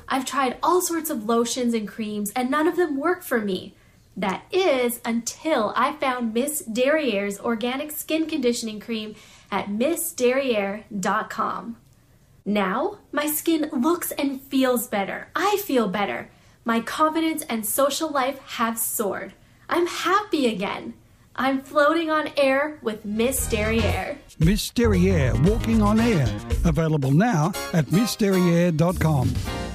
I've tried all sorts of lotions and creams, and none of them work for me. That is until I found Miss Derriere's organic skin conditioning cream at missderriere.com. Now, my skin looks and feels better. I feel better. My confidence and social life have soared. I'm happy again. I'm floating on air with Miss Derriere. Miss Derriere, walking on air. Available now at missderriere.com.